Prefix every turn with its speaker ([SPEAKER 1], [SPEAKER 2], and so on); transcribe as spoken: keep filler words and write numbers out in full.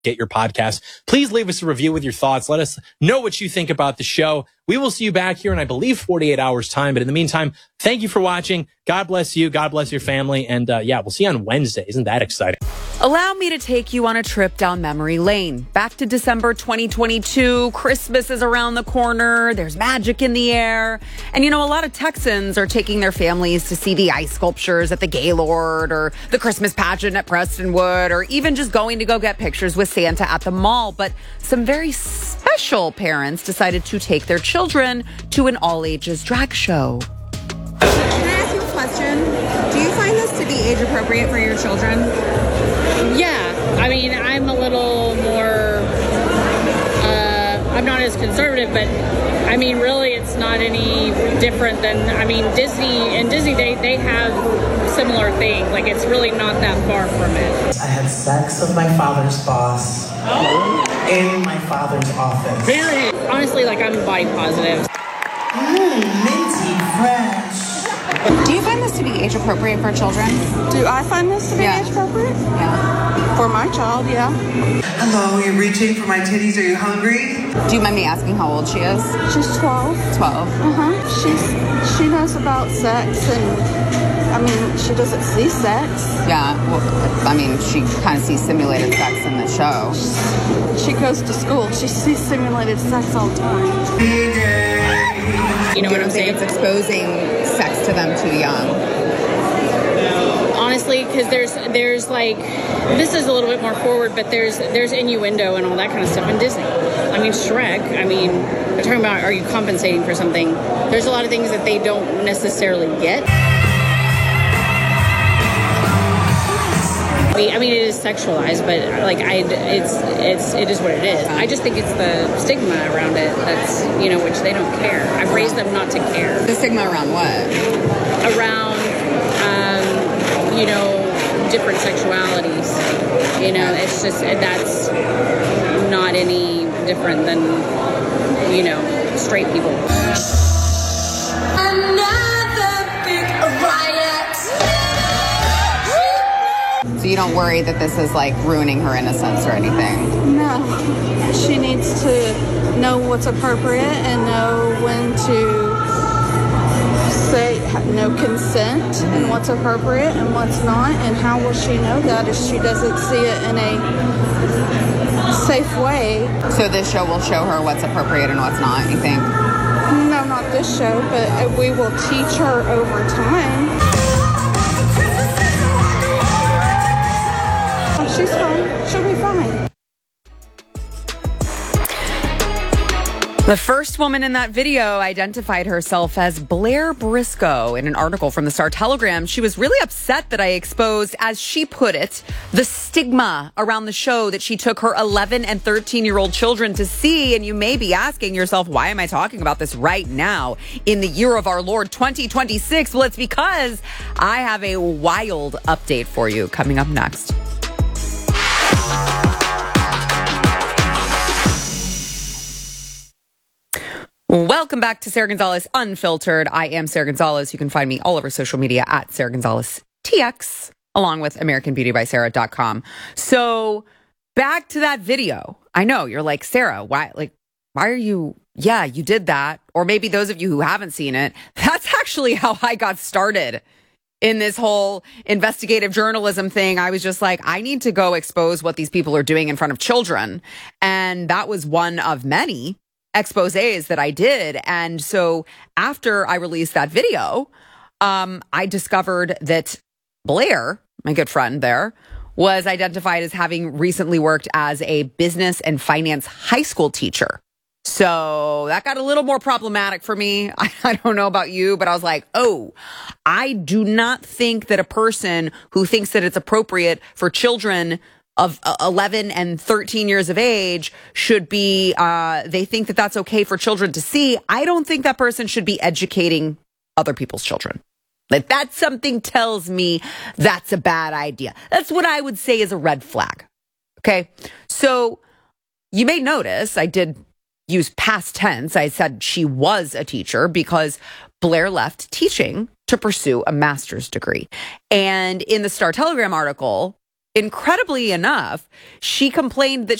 [SPEAKER 1] get your podcast. Please leave us a review with your thoughts. Let us know what you think about the show. We will see you back here in, I believe, forty-eight hours time. But in the meantime, thank you for watching. God bless you. God bless your family. And uh, yeah, we'll see you on Wednesday. Isn't that exciting?
[SPEAKER 2] Allow me to take you on a trip down memory lane. Back to December twenty twenty-two. Christmas is around the corner. There's magic in the air. And, you know, a lot of Texans are taking their families to see the ice sculptures at the Gaylord or the Christmas pageant at Prestonwood or even just going to go get pictures with Santa at the mall. But some very special parents decided to take their children to an all-ages drag show.
[SPEAKER 3] Can I ask you a question? Do you find this to be age appropriate for your children?
[SPEAKER 4] Yeah, I mean, I'm a little more, uh, I'm not as conservative, but I mean, really, it's not any different than, I mean, Disney, and Disney, they, they have similar things. Like, it's really not that far from it.
[SPEAKER 5] I had sex with my father's boss oh. in my father's office.
[SPEAKER 4] Very. Honestly, like, I'm body positive.
[SPEAKER 5] Mmm, minty fresh.
[SPEAKER 3] Do you find this to be age appropriate for children?
[SPEAKER 6] Do I find this to be
[SPEAKER 3] Yeah.
[SPEAKER 6] age appropriate?
[SPEAKER 3] Yeah.
[SPEAKER 6] For my child, yeah.
[SPEAKER 5] Hello, you're reaching for my titties. Are you hungry?
[SPEAKER 3] Do you mind me asking how old she is?
[SPEAKER 6] She's twelve.
[SPEAKER 3] twelve.
[SPEAKER 6] Uh-huh. She's she knows about sex, and I mean, she doesn't see sex.
[SPEAKER 3] Yeah. Well, I mean, she kind of sees simulated sex in the show.
[SPEAKER 6] She goes to school. She sees simulated sex all the time.
[SPEAKER 4] You know
[SPEAKER 3] Do
[SPEAKER 4] what
[SPEAKER 3] you
[SPEAKER 4] I'm
[SPEAKER 3] think
[SPEAKER 4] saying?
[SPEAKER 3] it's exposing sex to them too young?
[SPEAKER 4] Honestly, because there's there's like, this is a little bit more forward, but there's there's innuendo and all that kind of stuff in Disney. I mean, Shrek, I mean, we're talking about, are you compensating for something? There's a lot of things that they don't necessarily get. I mean, it is sexualized, but like, I, it's, it's, it is what it is. I just think it's the stigma around it that's, you know, which they don't care. I've raised them not to care.
[SPEAKER 3] The stigma around what?
[SPEAKER 4] Around, um, you know, different sexualities. You know, it's just, that's not any different than, you know, straight people.
[SPEAKER 7] Another big riot.
[SPEAKER 3] So you don't worry that this is like ruining her innocence or anything?
[SPEAKER 6] No. She needs to know what's appropriate and know when to say no consent and what's appropriate and what's not. And how will she know that if she doesn't see it in a safe way?
[SPEAKER 3] So this show will show her what's appropriate and what's not, you think?
[SPEAKER 6] No, not this show, but we will teach her over time. She's fine. She'll be fine.
[SPEAKER 2] The first woman in that video identified herself as Blair Briscoe in an article from the Star Telegram. She was really upset that I exposed, as she put it, the stigma around the show that she took her eleven and thirteen year old children to see. And you may be asking yourself, why am I talking about this right now in the year of our Lord twenty twenty-six? Well, it's because I have a wild update for you coming up next. Welcome back to Sarah Gonzalez Unfiltered. I am Sarah Gonzalez. You can find me all over social media at Sarah Gonzalez T X, along with American Beauty by Sarah dot com. So back to that video. I know you're like, Sarah, why, like, why are you, yeah, you did that. Or maybe those of you who haven't seen it, that's actually how I got started in this whole investigative journalism thing. I was just like, I need to go expose what these people are doing in front of children. And that was one of many exposés that I did. And so after I released that video, um, I discovered that Blair, my good friend there, was identified as having recently worked as a business and finance high school teacher. So that got a little more problematic for me. I, I don't know about you, but I was like, oh, I do not think that a person who thinks that it's appropriate for children of eleven and thirteen years of age should be, uh, they think that that's okay for children to see. I don't think that person should be educating other people's children. Like, that something tells me that's a bad idea. That's what I would say is a red flag. Okay. So you may notice I did use past tense. I said she was a teacher because Blair left teaching to pursue a master's degree. And in the Star Telegram article, incredibly enough, she complained that